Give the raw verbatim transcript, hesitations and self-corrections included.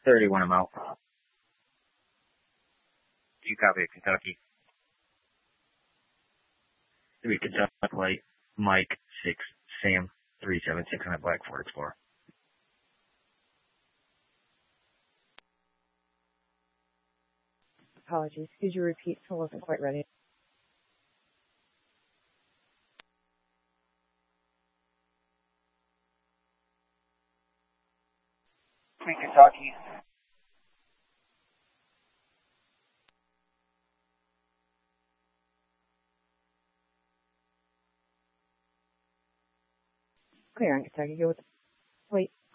thirty-one, I'm out. Do you copy Kentucky? Three Kentucky Light, Mike six Sam three seven six on a Black Ford Explorer. Apologies. Could you repeat? I wasn't quite ready. Three Kentucky. Clear on Kentucky. Go with wait.